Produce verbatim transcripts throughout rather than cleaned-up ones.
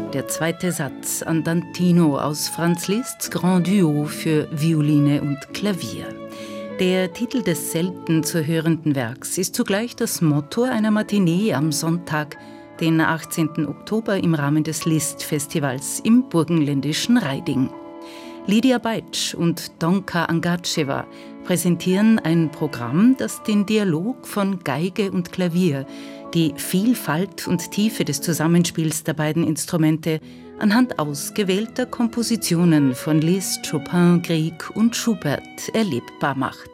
der zweite Satz Andantino aus Franz Liszt's Grand Duo für Violine und Klavier. Der Titel des selten zu hörenden Werks ist zugleich das Motto einer Matinee am Sonntag, den achtzehnten Oktober im Rahmen des Liszt-Festivals im burgenländischen Raiding. Lydia Beitsch und Donka Angacheva präsentieren ein Programm, das den Dialog von Geige und Klavier, die Vielfalt und Tiefe des Zusammenspiels der beiden Instrumente anhand ausgewählter Kompositionen von Liszt, Chopin, Grieg und Schubert erlebbar macht.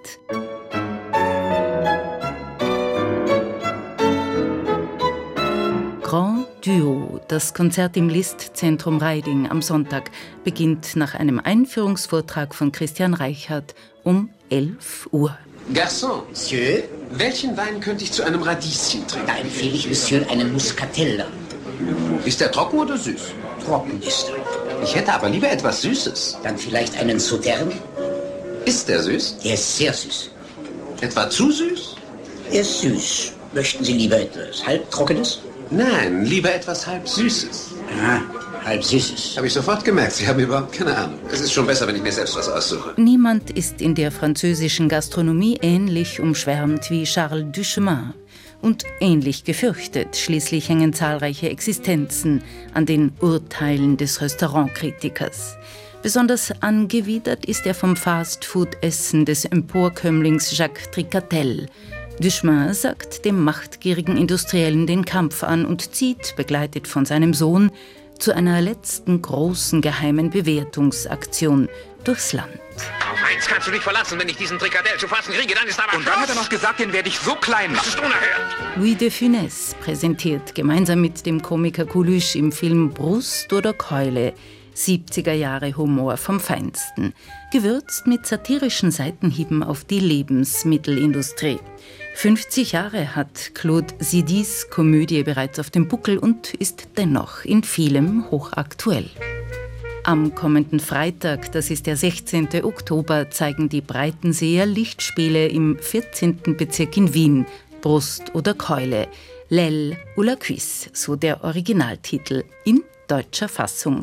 Grand Duo, das Konzert im Liszt-Zentrum Raiding am Sonntag, beginnt nach einem Einführungsvortrag von Christian Reichert um elf Uhr. Garçon, Monsieur? Welchen Wein könnte ich zu einem Radieschen trinken? Da empfehle ich Monsieur einen Muscatella. Ist der trocken oder süß? Trocken ist er. Ich hätte aber lieber etwas Süßes. Dann vielleicht einen Sauterne. Ist der süß? Der ist sehr süß. Etwa zu süß? Er ist süß. Möchten Sie lieber etwas halbtrockenes? Nein, lieber etwas halb Süßes. Ah, halb Süßes. Habe ich sofort gemerkt, Sie haben überhaupt keine Ahnung. Es ist schon besser, wenn ich mir selbst was aussuche. Niemand ist in der französischen Gastronomie ähnlich umschwärmt wie Charles Duchemin. Und ähnlich gefürchtet. Schließlich hängen zahlreiche Existenzen an den Urteilen des Restaurantkritikers. Besonders angewidert ist er vom Fastfood-Essen des Emporkömmlings Jacques Tricatel. Duchemin sagt dem machtgierigen Industriellen den Kampf an und zieht, begleitet von seinem Sohn, zu einer letzten großen geheimen Bewertungsaktion durchs Land. Auf eins kannst du dich verlassen, wenn ich diesen Trikadell zu fassen kriege, dann ist aber Und dann hat er noch gesagt, den werde ich so klein machen. Das ist unerhört. Louis de Funès präsentiert gemeinsam mit dem Komiker Coluche im Film Brust oder Keule siebziger Jahre Humor vom Feinsten, gewürzt mit satirischen Seitenhieben auf die Lebensmittelindustrie. fünfzig Jahre hat Claude Zidis Komödie bereits auf dem Buckel und ist dennoch in vielem hochaktuell. Am kommenden Freitag, das ist der sechzehnten Oktober, zeigen die Breitenseer Lichtspiele im vierzehnten Bezirk in Wien, Brust oder Keule, L'aile ou la cuisse, so der Originaltitel, in deutscher Fassung.